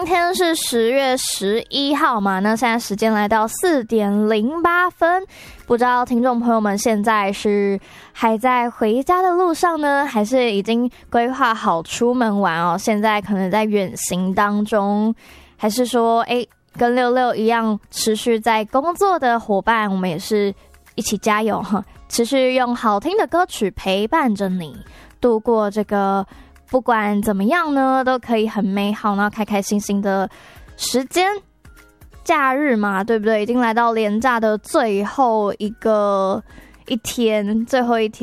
今天是10月11号嘛，那现在时间来到4:08，不知道听众朋友们现在是还在回家的路上呢，还是已经规划好出门玩哦？现在可能在远行当中，还是说跟66一样持续在工作的伙伴，我们也是一起加油哈，持续用好听的歌曲陪伴着你度过这个不管怎么样呢，都可以很美好，然后开开心心的时间。假日嘛，对不对？已经来到连假的最后一天，